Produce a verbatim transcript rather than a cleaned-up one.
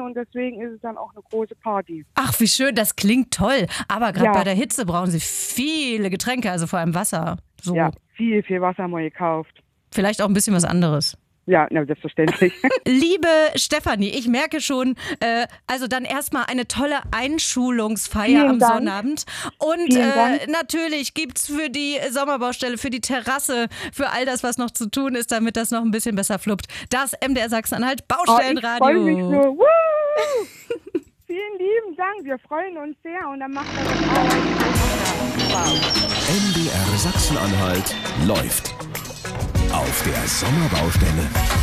und deswegen ist es dann auch eine große Party. Ach, wie schön, das klingt toll. Aber gerade Ja. bei der Hitze brauchen Sie viele Getränke, also vor allem Wasser. So. Ja, viel, viel Wasser mal gekauft. Vielleicht auch ein bisschen was anderes. Ja, na, selbstverständlich. Liebe Stefanie, ich merke schon, äh, also dann erstmal eine tolle Einschulungsfeier Vielen am Dank. Sonnabend. Und Vielen äh, Dank. natürlich gibt's für die Sommerbaustelle, für die Terrasse, für all das, was noch zu tun ist, damit das noch ein bisschen besser fluppt. Das M D R Sachsen-Anhalt Baustellenradio. Oh, ich freue mich so. Woo! Vielen lieben Dank, wir freuen uns sehr und dann macht er das auch. Wow. M D R Sachsen-Anhalt läuft auf der Sommerbaustelle.